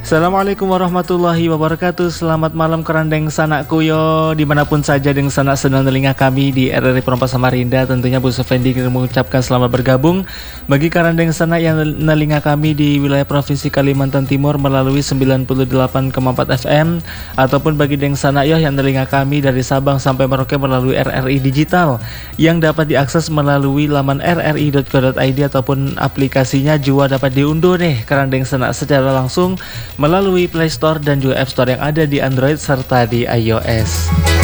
Assalamualaikum warahmatullahi wabarakatuh. Selamat malam kerandeng sanak kuyo dimanapun saja deng sanak senang telinga kami di RRI Perompak Samarinda. Tentunya Bu Sufendi mengucapkan selamat bergabung bagi kerandeng sanak yang nelinga kami di wilayah Provinsi Kalimantan Timur melalui 98,4 FM, ataupun bagi deng sanak yoh yang nelinga kami dari Sabang sampai Merauke melalui RRI Digital yang dapat diakses melalui laman rri.co.id ataupun aplikasinya juga dapat diunduh nih kerandeng sanak secara langsung melalui Play Store dan juga App Store yang ada di Android serta di iOS.